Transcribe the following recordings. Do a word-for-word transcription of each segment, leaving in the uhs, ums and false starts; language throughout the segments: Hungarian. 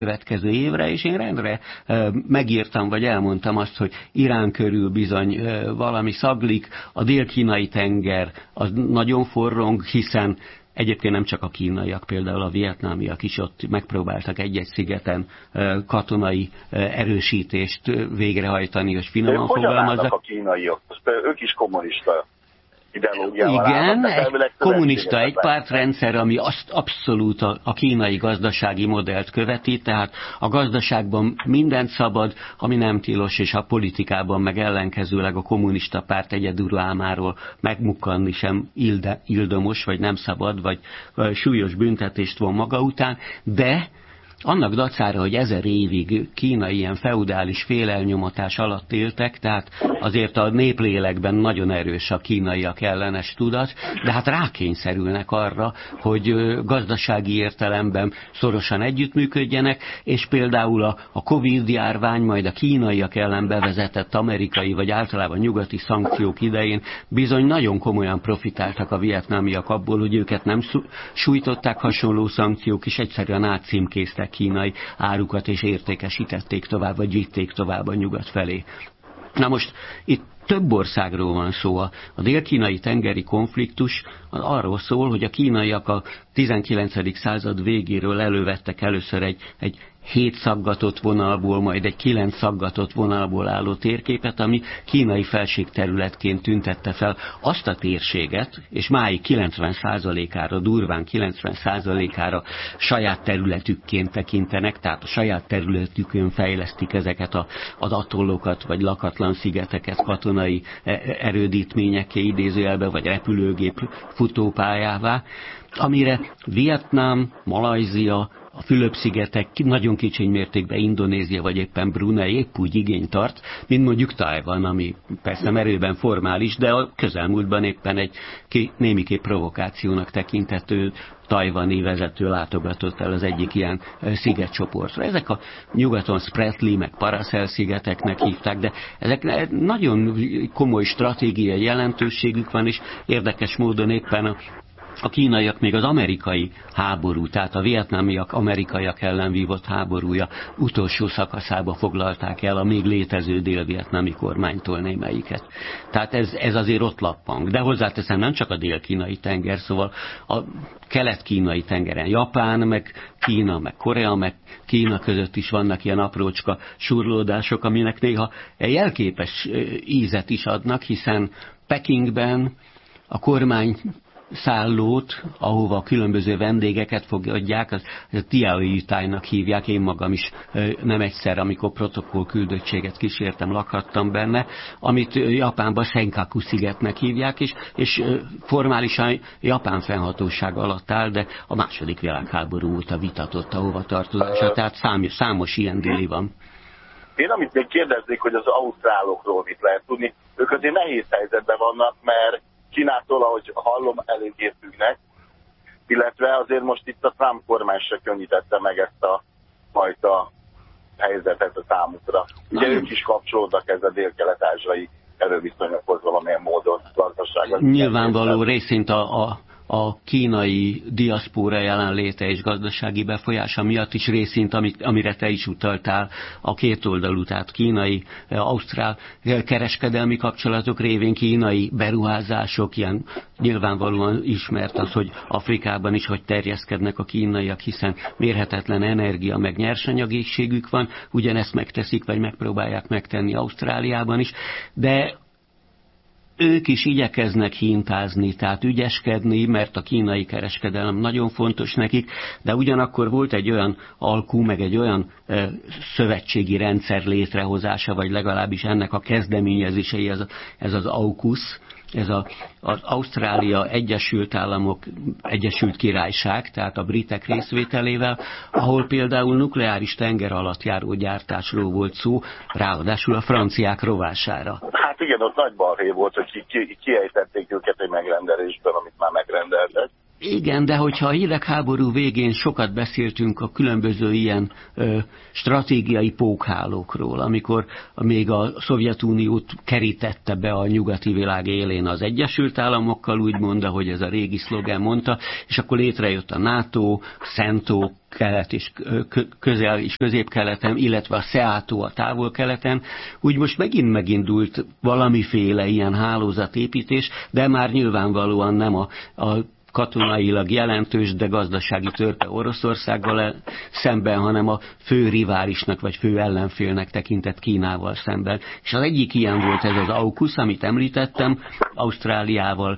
következő évre, és én rendre megírtam, vagy elmondtam azt, hogy Irán körül bizony valami szaglik, a dél-kínai tenger az nagyon forrong, hiszen egyébként nem csak a kínaiak, például a vietnámiak is ott megpróbáltak egy-egy szigeten katonai erősítést végrehajtani, és finoman fogalmazzak. A kínaiak? Ők is kommunista ideológiával. Igen, egy kommunista egypártrendszer, ami azt abszolút a, a kínai gazdasági modellt követi, tehát a gazdaságban mindent szabad, ami nem tilos, és a politikában meg ellenkezőleg a kommunista párt egyedülámáról megmukkanni sem ilde, ildomos, vagy nem szabad, vagy, vagy súlyos büntetést von maga után, de annak dacára, hogy ezer évig Kína ilyen feudális félelnyomatás alatt éltek, tehát azért a néplélekben nagyon erős a kínaiak ellenes tudat, de hát rákényszerülnek arra, hogy gazdasági értelemben szorosan együttműködjenek, és például a, a Covid-járvány, majd a kínaiak ellen bevezetett amerikai, vagy általában nyugati szankciók idején bizony nagyon komolyan profitáltak a vietnámiak abból, hogy őket nem sújtották hasonló szankciók, és egyszerűen átcímkéztek kínai árukat, és értékesítették tovább, vagy vitték tovább a nyugat felé. Na most itt több országról van szó. A dél-kínai tengeri konfliktus arról szól, hogy a kínaiak a tizenkilencedik század végéről elővettek először egy, egy hét szaggatott vonalból, majd egy kilenc szaggatott vonalból álló térképet, ami kínai felségterületként tüntette fel azt a térséget, és máig kilencven százalékára, durván kilencven százalékára saját területükként tekintenek, tehát a saját területükön fejlesztik ezeket az atollokat, vagy lakatlan szigeteket katonai erődítményekké idézőjelbe, vagy repülőgép futópályává, amire Vietnám, Malajzia, a Fülöp-szigetek, nagyon kicsi mértékben Indonézia, vagy éppen Brunei épp úgy igényt tart, mint mondjuk Tajvan, ami persze merőben formális, de a közelmúltban éppen egy némiképp provokációnak tekintető tajvani vezető látogatott el az egyik ilyen szigetcsoportra. Ezek a nyugaton Spratly, meg Paracel szigeteknek hívták, de ezek nagyon komoly stratégiai jelentőségük van, és érdekes módon éppen a A kínaiak még az amerikai háború, tehát a vietnámiak amerikaiak ellen vívott háborúja utolsó szakaszába foglalták el a még létező dél-vietnámi kormánytól némelyiket. Tehát ez, ez azért ott lappang. De hozzáteszem, nem csak a dél-kínai tenger, szóval a kelet-kínai tengeren Japán, meg Kína, meg Korea, meg Kína között is vannak ilyen aprócska surlódások, aminek néha jelképes ízet is adnak, hiszen Pekingben a kormány szállót, ahova a különböző vendégeket fogadják, az, az a Tiaoyutájnak hívják, én magam is nem egyszer, amikor protokoll küldöttséget kísértem, lakhattam benne, amit Japánban Senkaku szigetnek hívják, és, és formálisan Japán fennhatóság alatt áll, de a második világháború óta vitatott a hovatartozása, tehát számos, számos ilyen déli van. Én amit még kérdeznék, hogy az ausztrálokról mit lehet tudni, ők azért nehéz helyzetben vannak, mert Kínától, ahogy hallom, eléggé függnek, illetve azért most itt a Trump kormány se könnyítette meg ezt a fajta helyzetet a számukra. Ugye ők is kapcsolódnak ez a dél-kelet-ázsiai erőviszonyokhoz valamilyen módon gazdaságban. Nyilvánvaló részint a, a, a kínai diaszpóra jelenléte és gazdasági befolyása miatt is részint, amit, amire te is utaltál, a kétoldalú, tehát kínai, ausztrál kereskedelmi kapcsolatok révén kínai beruházások, ilyen nyilvánvalóan ismert az, hogy Afrikában is hogy terjeszkednek a kínaiak, hiszen mérhetetlen energia meg nyersanyagészségük van, ugyanezt megteszik, vagy megpróbálják megtenni Ausztráliában is, de ők is igyekeznek hintázni, tehát ügyeskedni, mert a kínai kereskedelem nagyon fontos nekik, de ugyanakkor volt egy olyan alkú, meg egy olyan e, szövetségi rendszer létrehozása, vagy legalábbis ennek a kezdeményezései, ez, ez az AUKUS, ez a, az Ausztrália Egyesült Államok, Egyesült Királyság, tehát a britek részvételével, ahol például nukleáris tenger alatt járó gyártásról volt szó, ráadásul a franciák rovására. Hát igen, ott nagy balhé volt, hogy ki, ki, kiejtették őket egy megrendelésben, amit már megrendeltek. Igen, de hogyha a hidegháború végén sokat beszéltünk a különböző ilyen ö, stratégiai pókhálókról, amikor még a Szovjetuniót kerítette be a nyugati világ élén az Egyesült Államokkal, úgy mondta, hogy ez a régi szlogen mondta, és akkor létrejött a NATO, SENTO, kelet és közel és középkeleten, illetve a SEATO a távol-keleten, úgy most megint megindult valamiféle ilyen hálózatépítés, de már nyilvánvalóan nem a, a katonailag jelentős, de gazdasági törpe Oroszországgal szemben, hanem a fő riválisnak vagy fő ellenfélnek tekintett Kínával szemben. És az egyik ilyen volt ez az AUKUS, amit említettem, Ausztráliával,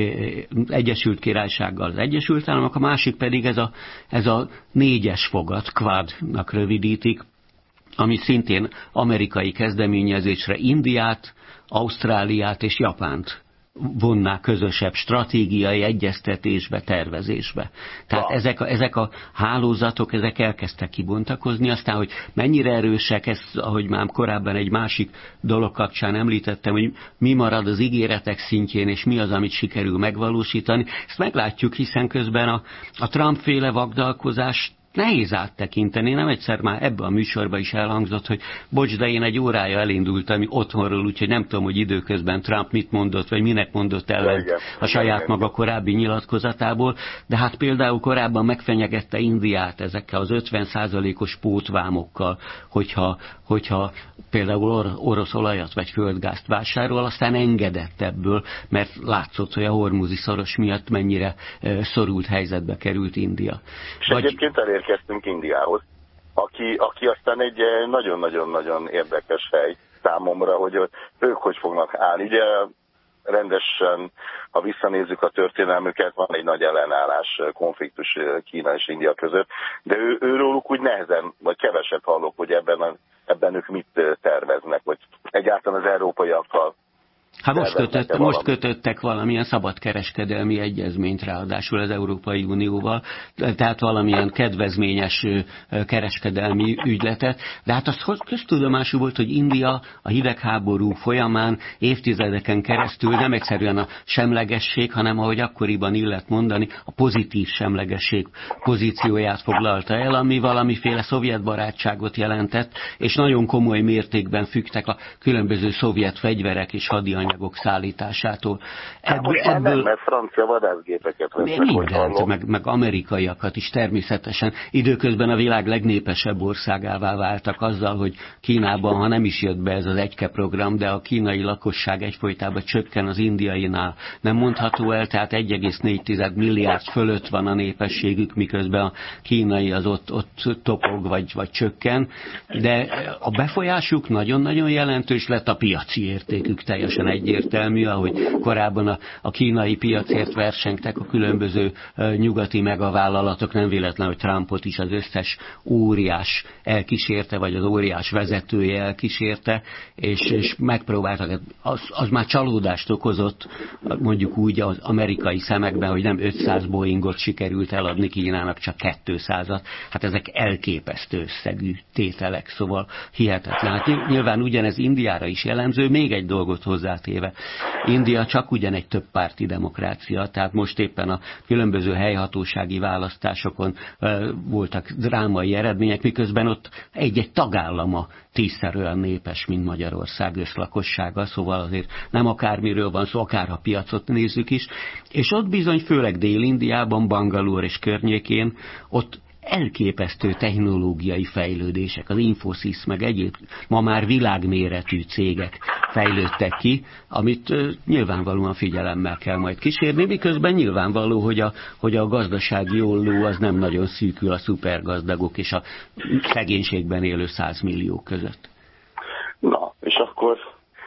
Egyesült Királysággal az Egyesült Államok, a másik pedig ez a, ez a négyes fogat, Quadnak rövidítik, ami szintén amerikai kezdeményezésre Indiát, Ausztráliát és Japánt vonná közösebb stratégiai egyeztetésbe, tervezésbe. Tehát ja. ezek, a, ezek a hálózatok, ezek elkezdtek kibontakozni, aztán, hogy mennyire erősek, ezt, ahogy már korábban egy másik dolog kapcsán említettem, hogy mi marad az ígéretek szintjén, és mi az, amit sikerül megvalósítani, ezt meglátjuk, hiszen közben a, a Trump-féle vagdalkozás nehéz áttekinteni, nem egyszer már ebbe a műsorba is elhangzott, hogy bocs, de én egy órája elindultam otthonról, úgyhogy nem tudom, hogy időközben Trump mit mondott, vagy minek mondott ellen a saját maga korábbi nyilatkozatából, de hát például korábban megfenyegette Indiát ezekkel az ötven százalékos pótvámokkal, hogyha, hogyha például or- orosz olajat vagy földgázt vásárol, aztán engedett ebből, mert látszott, hogy a hormuzi szoros miatt mennyire e, szorult helyzetbe került India. És vagy... egyébként elérkeztünk Indiához, aki, aki aztán egy nagyon-nagyon-nagyon érdekes hely számomra, hogy ők hogy fognak állni. Ugye rendesen, ha visszanézzük a történelmüket, van egy nagy ellenállás, konfliktus Kína és India között, de ő, őróluk úgy nehezen, vagy keveset hallok, hogy ebben, a, ebben ők mit terveznek, vagy egyáltalán az európaiakkal. Hát most, kötött, most kötöttek valamilyen szabadkereskedelmi egyezményt ráadásul az Európai Unióval, tehát valamilyen kedvezményes kereskedelmi ügyletet, de hát az köztudomású volt, hogy India a hidegháború folyamán évtizedeken keresztül nem egyszerűen a semlegesség, hanem ahogy akkoriban illet mondani, a pozitív semlegesség pozícióját foglalta el, ami valamiféle szovjet barátságot jelentett, és nagyon komoly mértékben függtek a különböző szovjet fegyverek és hadianyagok szállításától. Ebből, ebből nem, mert francia vadászgépeket vesznek, mindent, meg, meg amerikaiakat is természetesen. Időközben a világ legnépesebb országává váltak azzal, hogy Kínában, ha nem is jött be ez az egyke program, de a kínai lakosság egyfolytában csökken az indiainál. Nem mondható el, tehát egy egész négy milliárd fölött van a népességük, miközben a kínai az ott, ott topog, vagy, vagy csökken. De a befolyásuk nagyon-nagyon jelentős lett, a piaci értékük teljesen egyértelmű, ahogy korábban a, a kínai piacért versengtek a különböző uh, nyugati megavállalatok, nem véletlen, hogy Trumpot is az összes óriás elkísérte, vagy az óriás vezetője elkísérte, és, és megpróbáltak, az, az már csalódást okozott, mondjuk úgy az amerikai szemekben, hogy nem ötszáz Boeingot sikerült eladni Kínának, csak kétszázat. Hát ezek elképesztő összegű tételek, szóval hihetetlen. Hát nyilván ugyanez Indiára is jellemző, még egy dolgot hozzátéve. India csak ugyan egy többpárti demokrácia, tehát most éppen a különböző helyhatósági választásokon uh, voltak drámai eredmények, miközben ott egy-egy tagállama tízszer olyan népes, mint Magyarország összlakossága, szóval azért nem akármiről van szó, akár a piacot nézzük is, és ott bizony főleg Dél-Indiában, Bangalore és környékén, ott elképesztő technológiai fejlődések, az Infosys, meg egyéb ma már világméretű cégek fejlődtek ki, amit uh, nyilvánvalóan figyelemmel kell majd kísérni, miközben nyilvánvaló, hogy a, hogy a gazdasági olló az nem nagyon szűkül a szupergazdagok és a szegénységben élő százmilliók között. Na, és akkor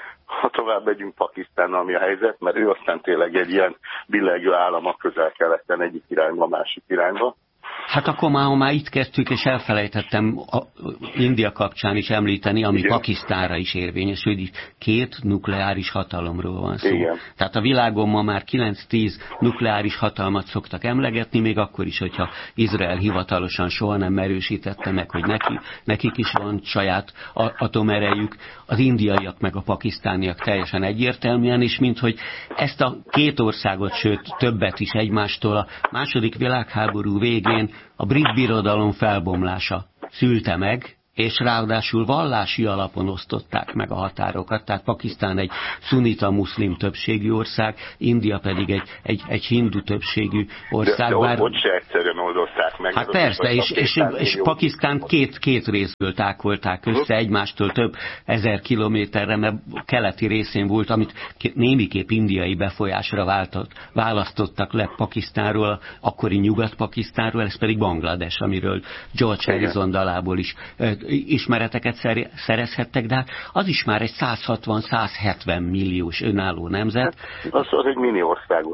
ha tovább megyünk Pakisztánnal, mi a helyzet, mert ő aztán tényleg egy ilyen billegő állam a közel-keleten egyik irányba, másik irányba. Hát akkor már, ha már itt kezdtük, és elfelejtettem a India kapcsán is említeni, ami igen. Pakisztánra is érvényes, hogy két nukleáris hatalomról van szó. Igen. Tehát a világon ma már kilenc-tíz nukleáris hatalmat szoktak emlegetni, még akkor is, hogyha Izrael hivatalosan soha nem erősítette meg, hogy neki, nekik is van saját atomerejük, az indiaiak meg a pakisztániak teljesen egyértelműen, és mint hogy ezt a két országot, sőt többet is egymástól a második világháború végén a brit birodalom felbomlása szülte meg, és ráadásul vallási alapon osztották meg a határokat, tehát Pakisztán egy szunita muszlim többségű ország, India pedig egy, egy, egy hindu többségű ország. De, de bár... ott se egyszerűen oldották meg. Hát persze, és, és, és Pakisztánt két, két részből tákolták össze egymástól több ezer kilométerre, mert keleti részén volt, amit némiképp indiai befolyásra váltott, választottak le Pakisztánról, akkori Nyugat-Pakisztánról, ez pedig Banglades, amiről George Harrison dalából is ismereteket szerezhettek, de az is már egy száz hatvan-száz hetven milliós önálló nemzet. Az, az egy mini országot.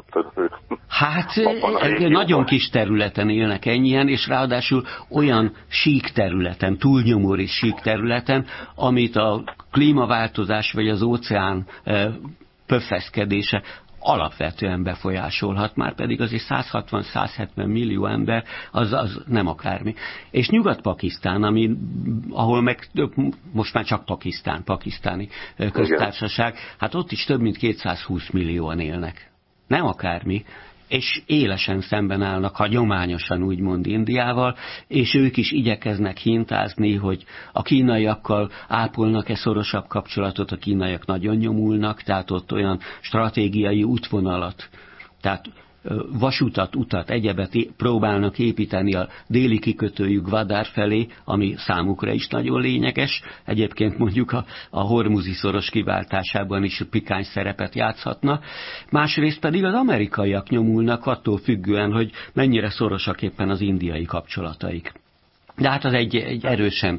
Hát nagyon kis területen élnek ennyien, és ráadásul olyan sík területen, túlnyomó és sík területen, amit a klímaváltozás vagy az óceán pöffeszkedése alapvetően befolyásolhat, már pedig azért száz hatvan-száz hetven millió ember, az, az nem akármi. És Nyugat-Pakisztán, ami, ahol meg most már csak Pakisztán, pakisztáni köztársaság, hát ott is több mint kétszázhúsz millióan élnek. Nem akármi, és élesen szemben állnak hagyományosan úgymond Indiával, és ők is igyekeznek hintázni, hogy a kínaiakkal ápolnak-e szorosabb kapcsolatot, a kínaiak nagyon nyomulnak, tehát ott olyan stratégiai útvonalat, tehát vasutat, utat, egyebet próbálnak építeni a déli kikötőjük Gwadar felé, ami számukra is nagyon lényeges. Egyébként mondjuk a, a Hormuzi szoros kiváltásában is pikáns szerepet játszhatna. Másrészt pedig az amerikaiak nyomulnak attól függően, hogy mennyire szorosak éppen az indiai kapcsolataik. De hát az egy, egy erősen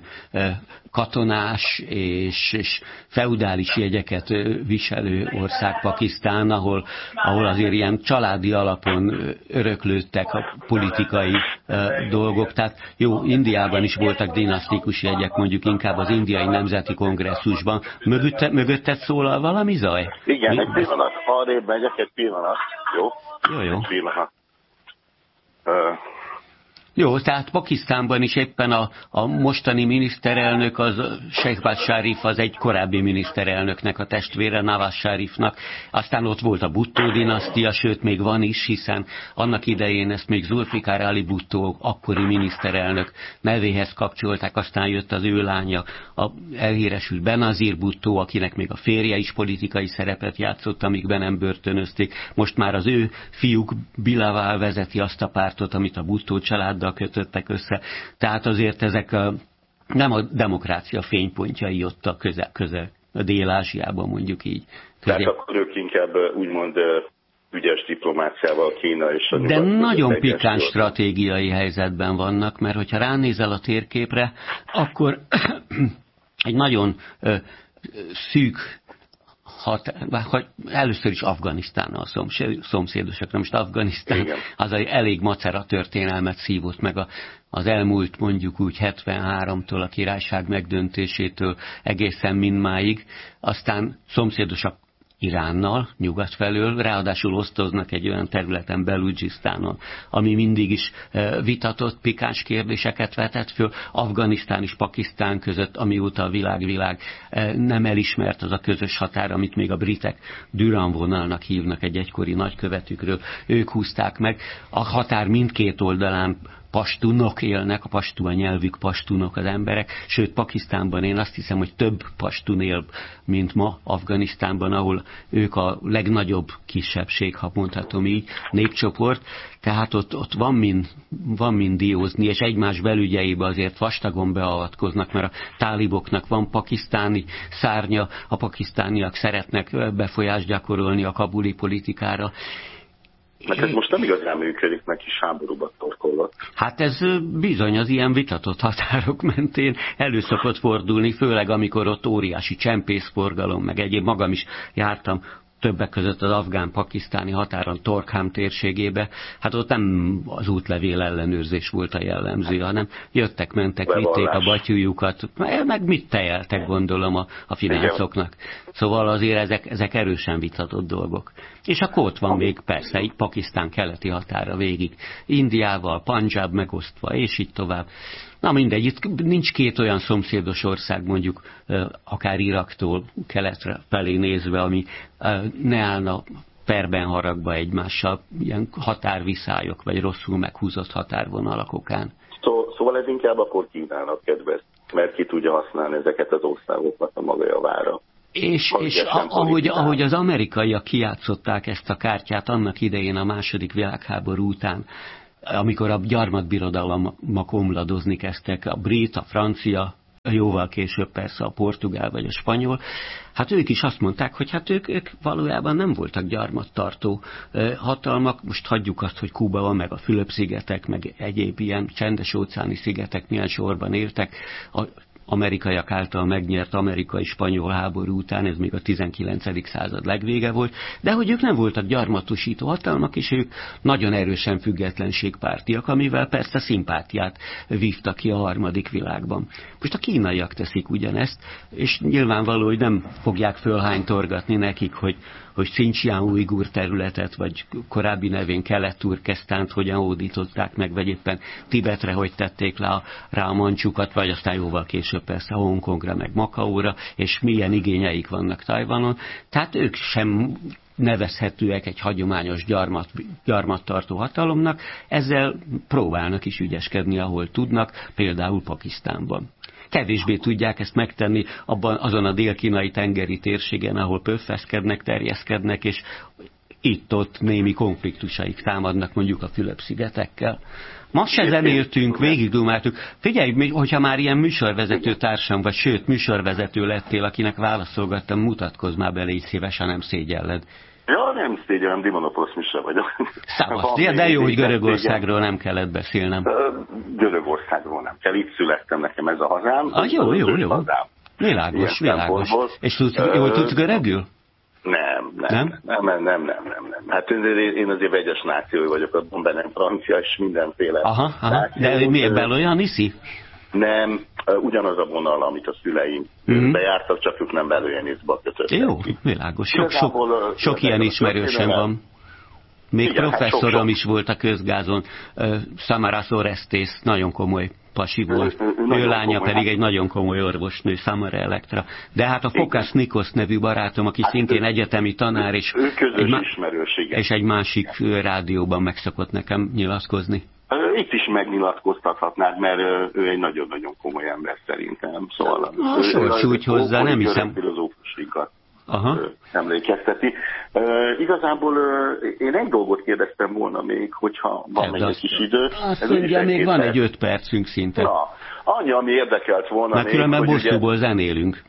katonás és, és feudális jegyeket viselő ország Pakisztán, ahol, ahol azért ilyen családi alapon öröklődtek a politikai dolgok. Tehát jó, Indiában is voltak dinasztikus jegyek, mondjuk inkább az indiai nemzeti kongresszusban. Mögötted, mögötted szólal valami zaj? Igen, Mi? egy pillanat. Arrébb megyek, egy pillanat. Jó? Jó, jó. Egy pillanat. Uh. Jó, tehát Pakisztánban is éppen a, a mostani miniszterelnök, az Shehbaz Sharif, az egy korábbi miniszterelnöknek a testvére, Nawaz Sharifnak. Aztán ott volt a Bhutto dinasztia, sőt még van is, hiszen annak idején ezt még Zulfikar Ali Bhutto, akkori miniszterelnök nevéhez kapcsolták, aztán jött az ő lánya, a elhíresült Benazir Bhutto, akinek még a férje is politikai szerepet játszott, amíg be nem börtönözték. Most már az ő fiúk Bilawal vezeti azt a pártot, amit a Bhutto családdal kötöttek össze. Tehát azért ezek a, nem a demokrácia fénypontjai ott a közel, közel a Dél-Ázsiában mondjuk így. Közé. Tehát akkor ők inkább úgymond ügyes diplomáciával Kína és a De nagyon pikáns stratégiai helyzetben vannak, mert hogyha ránézel a térképre, akkor egy nagyon ö, szűk hat, először is Afganisztán a szomszédosokra, most Afganisztán igen. Az egy elég macera történelmet szívott meg a, az elmúlt mondjuk úgy hetvenháromtól a királyság megdöntésétől egészen mindmáig, aztán szomszédosak Iránnal, nyugat felől, ráadásul osztoznak egy olyan területen, Beludzsisztánon, ami mindig is vitatott, pikáns kérdéseket vetett föl, Afganisztán és Pakisztán között, amióta a világ-világ nem elismert az a közös határ, amit még a britek Durand vonalnak hívnak egy egykori nagykövetükről, ők húzták meg. A határ mindkét oldalán pastunok élnek, a pastu a nyelvük, pastunok az emberek, sőt Pakisztánban én azt hiszem, hogy több pastun él, mint ma Afganisztánban, ahol ők a legnagyobb kisebbség, ha mondhatom így, népcsoport, tehát ott, ott van mind, van mind diózni, és egymás belügyeibe azért vastagon beavatkoznak, mert a táliboknak van pakisztáni szárnya, a pakisztániak szeretnek befolyást gyakorolni a kabuli politikára. Mert ez most nem igazán működik, meg is háborúba torkollott. Hát ez bizony az ilyen vitatott határok mentén elő szokott fordulni, főleg amikor ott óriási csempészforgalom, meg egyéb, magam is jártam többek között az afgán-pakisztáni határon Torkham térségébe, hát ott nem az útlevél ellenőrzés volt a jellemző, hanem jöttek, mentek, vitték a batyújukat, meg mit tejeltek, gondolom, a, a fináncoknak. Szóval azért ezek, ezek erősen vitatott dolgok. És akkor ott van még persze, így Pakisztán keleti határa végig, Indiával, Punjab megosztva, és így tovább. Na mindegy, itt nincs két olyan szomszédos ország, mondjuk akár Iraktól keletre felé nézve, ami ne állna perben haragba egymással, ilyen határviszályok, vagy rosszul meghúzott határvonalak okán. Szó, szóval ez inkább akkor Kínának kedvez, mert ki tudja használni ezeket az országokat a maga javára. És, és ahogy, ahogy az amerikaiak kijátszották ezt a kártyát annak idején a második világháború után, amikor a gyarmatbirodalmak omladozni kezdtek, a brit, a francia, jóval később persze a portugál vagy a spanyol, hát ők is azt mondták, hogy hát ők, ők valójában nem voltak gyarmattartó hatalmak, most hagyjuk azt, hogy Kuba van, meg a Fülöp-szigetek, meg egyéb ilyen csendes-óceáni szigetek milyen sorban éltek, a amerikaiak által megnyert amerikai-spanyol háború után, ez még a tizenkilencedik század legvége volt, de hogy ők nem voltak gyarmatosító hatalmak, és ők nagyon erősen függetlenségpártiak, amivel persze szimpátiát vívtak ki a harmadik világban. Most a kínaiak teszik ugyanezt, és nyilvánvaló, hogy nem fogják fölhánytorgatni nekik, hogy hogy Xinjiang ujgur területet, vagy korábbi nevén Kelet-Turkesztánt hogyan hódították meg, vagy éppen Tibetre hogy tették le a, rá a mancsukat, vagy aztán jóval később persze Hongkongra, meg Makaóra, és milyen igényeik vannak Tajvanon. Tehát ők sem nevezhetőek egy hagyományos gyarmat, gyarmattartó hatalomnak, ezzel próbálnak is ügyeskedni, ahol tudnak, például Pakisztánban. Kevésbé tudják ezt megtenni abban, azon a dél-kínai tengeri térségen, ahol pöffeszkednek, terjeszkednek, és itt-ott némi konfliktusaik támadnak mondjuk a Fülöp-szigetekkel. Ma se zenéltünk, végigdumáltuk. Figyelj, hogyha már ilyen műsorvezető társam vagy, sőt, műsorvezető lettél, akinek válaszolgattam, mutatkozz már bele, így szívesen, nem szégyelled. Ja, nem szégyellem, Dimonopolis Misa vagyok. Szavasz, de jó, hogy Görögországról nem kellett beszélnem. Görögországról nem kell, itt születtem, nekem ez a hazám. Ah, jó, jó, jó. Világos, világos. És tudsz, jól tudsz görögül? Nem, nem, nem, nem, nem, nem, nem. Hát én azért vegyes náció vagyok, abban bennem francia és mindenféle. Aha, aha. De miért belőle iszi? Nem, ugyanaz a vonal, amit a szüleim mm-hmm. bejártak, csak ők nem belőjenészbe kötöttek. Jó, világos. Sok, sok, sok ilyen ismerősem van. Még igen, professzorom hát sok, is volt a közgázon. Uh, Samaras Orestes, nagyon komoly pasi volt. Ő, ő lánya komoly, pedig hát... egy nagyon komoly orvosnő, Samara Elektra. De hát a Fokas Nikos nevű barátom, aki hát szintén ő, egyetemi tanár, és egy, ma- és egy másik rádióban meg szokott nekem nyilatkozni. Itt is megnyilatkoztathatnád, mert ő egy nagyon-nagyon komoly ember szerintem. Szóval a sors úgy hozzá, nem hiszem. Filozófusikat emlékezteti. Uh, igazából uh, én egy dolgot kérdeztem volna még, hogyha van még egy kis idő. Azt mondja, még van egy öt percünk szinte. Na, annyi, ami érdekelt volna Mert még, különben bosszúból ugye... zenélünk.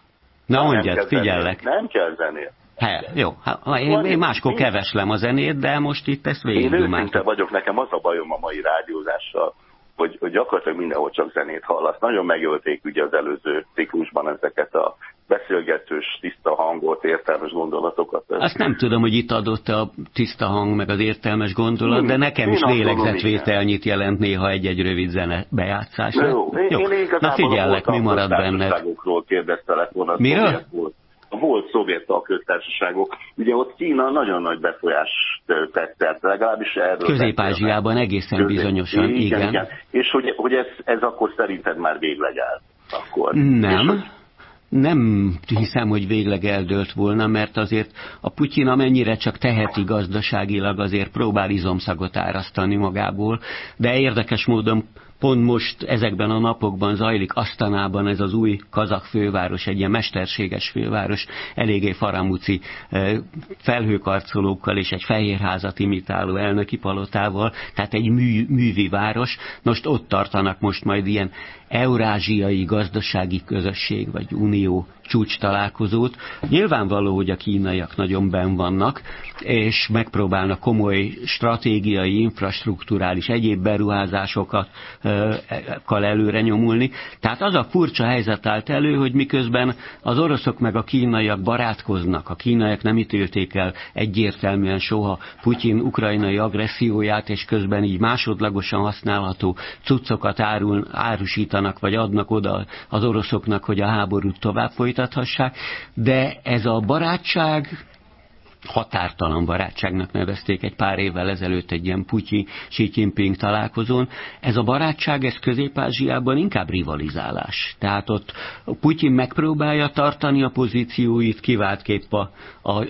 Na mondjad, figyellek. Nem kell zenélni. He, jó, hát, én, én máskor keveslem a zenét, de most itt ezt végigdumáltam. Én őszinte vagyok, nekem az a bajom a mai rádiózással, hogy, hogy gyakorlatilag mindenhol csak zenét hallasz. Nagyon megölték ugye az előző ciklusban ezeket a beszélgetős, tiszta hangot, értelmes gondolatokat. Azt nem tudom, hogy itt adott a tiszta hang, meg az értelmes gondolat, hmm. de nekem is lélegzetvételnyit jelent néha egy-egy rövid zene bejátszás. Jó, én, jó. én Na figyellek, mi marad benned? Kérdeztelek volna. Miről? A volt szovjet tagköztársaságok, ugye ott Kína nagyon nagy befolyást tett, tehát legalábbis erről... Közép-Ázsiában egészen Közép. bizonyosan, igen. igen. igen. És hogy, hogy ez, ez akkor szerinted már végleg állt? Akkor. Nem. És, Nem hiszem, hogy végleg eldőlt volna, mert azért a Putyin amennyire csak teheti gazdaságilag, azért próbál izomszagot árasztani magából, de érdekes módon pont most ezekben a napokban zajlik Asztanában ez az új kazak főváros, egy ilyen mesterséges főváros, eléggé faramúci felhőkarcolókkal és egy fehérházat imitáló elnöki palotával, tehát egy mű, művi város. Most ott tartanak most majd ilyen eurázsiai gazdasági közösség vagy unió csúcs találkozót. Nyilvánvaló, hogy a kínaiak nagyon benn vannak, és megpróbálnak komoly stratégiai, infrastrukturális, egyéb beruházásokat előre nyomulni. Tehát az a furcsa helyzet állt elő, hogy miközben az oroszok meg a kínaiak barátkoznak, a kínaiak nem ítélték el egyértelműen soha Putyin ukrajnai agresszióját, és közben így másodlagosan használható cuccokat árul, árusítanak, vagy adnak oda az oroszoknak, hogy a háborút tovább folytathassák, de ez a barátság, határtalan barátságnak nevezték egy pár évvel ezelőtt egy ilyen Putyin-Xi Jinping találkozón. Ez a barátság, ez Közép-Ázsiában inkább rivalizálás. Tehát ott Putyin megpróbálja tartani a pozícióit, kiváltképp a, a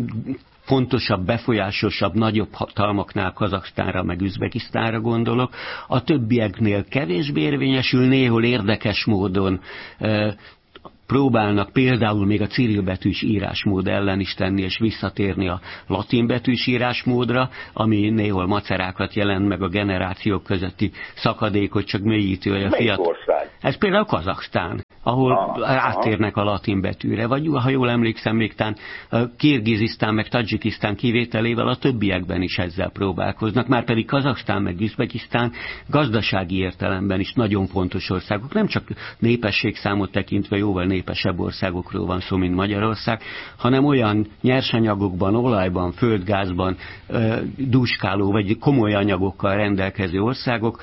fontosabb, befolyásosabb, nagyobb hatalmaknál, Kazaksztánra, meg Üzbegisztánra gondolok. A többieknél kevésbé érvényesül, néhol érdekes módon e, próbálnak például még a cirilbetűs írásmód ellen is tenni, és visszatérni a latinbetűs írásmódra, ami néhol macerákat jelent, meg a generációk közötti szakadékot csak mélyíti, hogy a fiatal. Ez például Kazaksztán, ahol aha, áttérnek a latin betűre, vagy ha jól emlékszem, még tán Kirgizisztán meg Tadzsikisztán kivételével a többiekben is ezzel próbálkoznak, már pedig Kazaksztán meg Üzbegisztán gazdasági értelemben is nagyon fontos országok, nem csak népességszámot tekintve jóval népesebb országokról van szó, mint Magyarország, hanem olyan nyersanyagokban, olajban, földgázban, dúskáló vagy komoly anyagokkal rendelkező országok,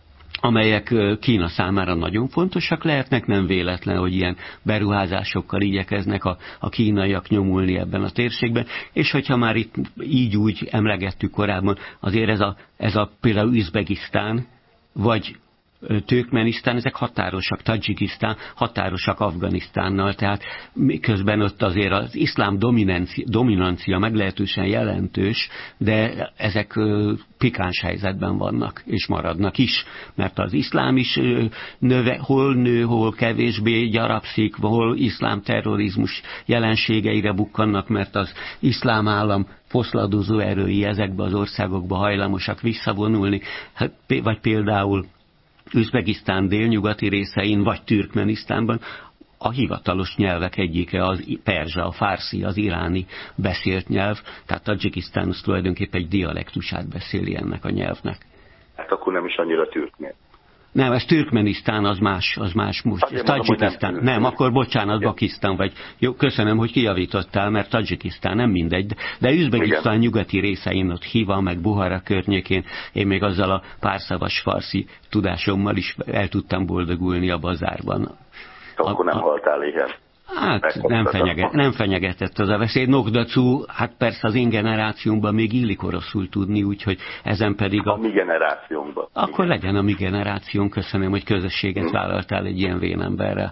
amelyek Kína számára nagyon fontosak lehetnek, nem véletlen, hogy ilyen beruházásokkal igyekeznek a, a kínaiak nyomulni ebben a térségben, és hogyha már itt így úgy emlegettük korábban, azért ez a, ez a például Üzbegisztán, vagy Türkmenisztán, ezek határosak, Tadzsikisztán határosak Afganisztánnal, tehát miközben ott azért az iszlám dominancia, dominancia meglehetősen jelentős, de ezek pikáns helyzetben vannak, és maradnak is, mert az iszlám is növe, hol nő, hol kevésbé gyarapszik, hol iszlám terrorizmus jelenségeire bukkannak, mert az iszlám állam foszladozó erői ezekbe az országokba hajlamosak visszavonulni, vagy például Üzbegisztán délnyugati részein, vagy Türkmenisztánban a hivatalos nyelvek egyike az perzsa, a fárszi, az iráni beszélt nyelv, tehát Tadzsikisztán az tulajdonképpen egy dialektusát beszéli ennek a nyelvnek. Hát akkor nem is annyira türkmén. Nem, ez Türkmenisztán, az más, az más most. Ez Tadzsikisztán. Nem, nem, akkor bocsánat, Pakisztán vagy. Jó, köszönöm, hogy kijavítottál, mert Tadzsikisztán nem mindegy, de Üzbegisztán nyugati részein, ott Hiva, meg Buhara környékén, én még azzal a párszavas farszi tudásommal is el tudtam boldogulni a bazárban. Akkor nem haltál éhen. Hát nem, fenyege, nem fenyegetett az a veszély. Nokdacú, hát persze az én generációmban még illik oroszul tudni, úgyhogy ezen pedig a... A mi generációnkban. Akkor igen. Legyen a mi generáción. Köszönöm, hogy közösséget hmm. vállaltál egy ilyen vénemberrel.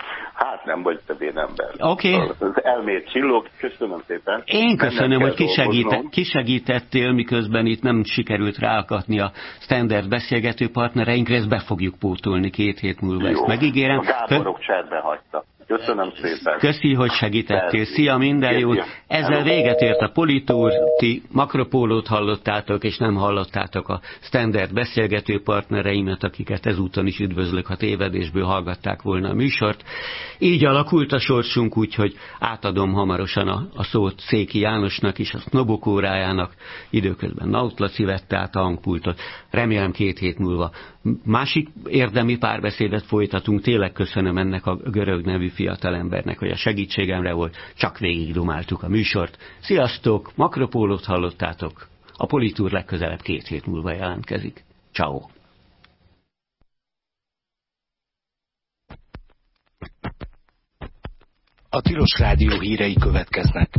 Hát nem vagy te vénember. Oké. Okay. Az elmét csillog, köszönöm szépen. Én köszönöm, hogy kisegített, kisegítettél, miközben itt nem sikerült ráalkatni a standard beszélgető partnereinkre, ezt be fogjuk pótolni két hét múlva, jó. Ezt megígérem. A Gáborok cserbe hagyta. Köszönöm szépen. Köszi, hogy segítettél. Szia, minden jót. Ezzel véget ért a Politúr, ti Makropólót hallottátok, és nem hallottátok a standard beszélgető partnereimet, akiket ezúton is üdvözlök, ha tévedésből hallgatták volna a műsort. Így alakult a sorsunk, úgyhogy átadom hamarosan a, a szót Széki Jánosnak is, a Sznobok órájának, időközben Nautlaci vette át a hangpultot. Remélem két hét múlva másik érdemi párbeszédet folytatunk. Tényleg köszönöm ennek a Görög nevű fiatalembernek, hogy a segítségemre volt, csak végig dumáltuk a műsort. Sziasztok, Makropólót hallottátok, a Politúr legközelebb két hét múlva jelentkezik. Ciao. A Tilos Rádió hírei következnek.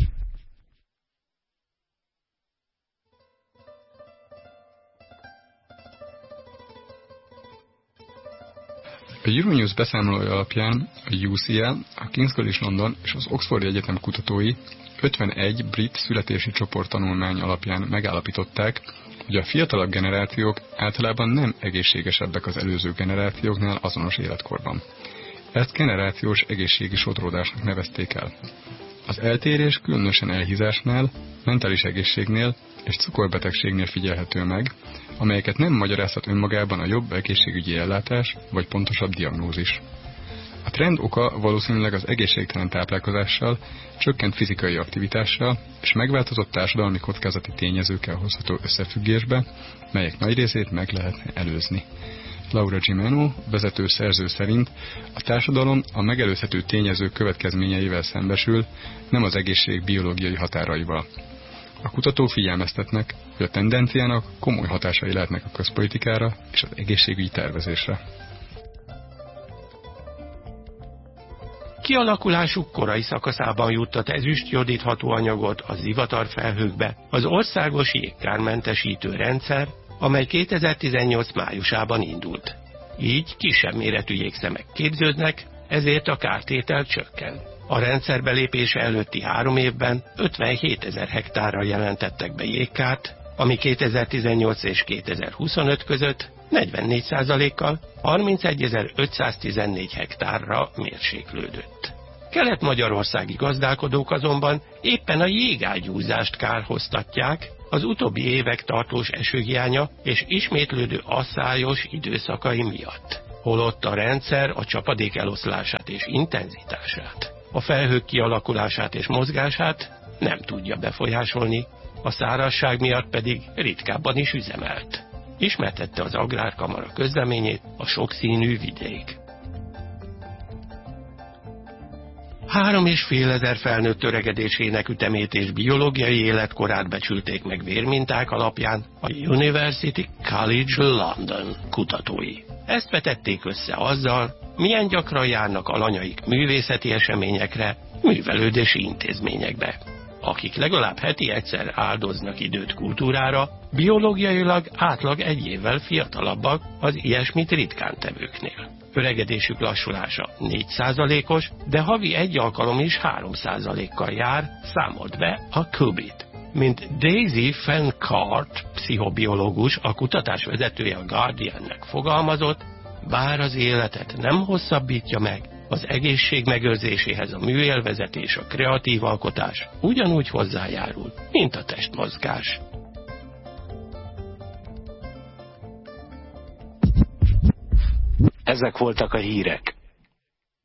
A Euronews beszámolója alapján a U C L, a King's College London és az Oxfordi Egyetem kutatói ötvenegy brit születési csoporttanulmány alapján megállapították, hogy a fiatalabb generációk általában nem egészségesebbek az előző generációknál azonos életkorban. Ezt generációs egészségi sodródásnak nevezték el. Az eltérés különösen elhízásnál, mentális egészségnél és cukorbetegségnél figyelhető meg, amelyeket nem magyarázhat önmagában a jobb egészségügyi ellátás vagy pontosabb diagnózis. A trend oka valószínűleg az egészségtelen táplálkozással, csökkent fizikai aktivitással és megváltozott társadalmi kockázati tényezőkkel hozható összefüggésbe, melyek nagy részét meg lehetne előzni. Laura Gimeno, vezető szerző szerint a társadalom a megelőzhető tényezők következményeivel szembesül, nem az egészség biológiai határaival. A kutatók figyelmeztetnek, hogy a tendenciának komoly hatásai lehetnek a közpolitikára és az egészségügyi tervezésre. Kialakulásuk korai szakaszában juttat ezüst-jodid hatóanyagot a zivatarfelhőkbe az országos jégkármentesítő rendszer, amely kétezer-tizennyolc májusában indult. Így kisebb méretű jégszemek képződnek, ezért a kártétel csökken. A rendszer belépése előtti három évben ötvenhétezer hektárra jelentettek be jégkárt, ami kétezer-tizennyolc és kétezer-huszonöt között negyvennégy százalékkal harmincegyezer-ötszáztizennégy hektárra mérséklődött. Kelet-magyarországi gazdálkodók azonban éppen a jégágyúzást kárhoztatják, az utóbbi évek tartós esőhiánya és ismétlődő asszályos időszakai miatt. Holott a rendszer a csapadék eloszlását és intenzitását, a felhők kialakulását és mozgását nem tudja befolyásolni, a szárazság miatt pedig ritkábban is üzemelt. Ismertette az Agrárkamara közleményét a sokszínű vidék. Három és fél ezer felnőtt öregedésének ütemét és biológiai életkorát becsülték meg vérminták alapján a University College London kutatói. Ezt vetették össze azzal, milyen gyakran járnak alanyaik művészeti eseményekre, művelődési intézményekbe. Akik legalább heti egyszer áldoznak időt kultúrára, biológiailag átlag egy évvel fiatalabbak az ilyesmit ritkán tevőknél. Öregedésük lassulása négy százalékos, de havi egy alkalom is három százalékkal jár, számolt be a Kubit. Mint Daisy Fencart, pszichobiológus, a kutatás vezetője a Guardiannek fogalmazott, bár az életet nem hosszabbítja meg, az egészség megőrzéséhez a műélvezet és a kreatív alkotás ugyanúgy hozzájárul, mint a testmozgás. Ezek voltak a hírek.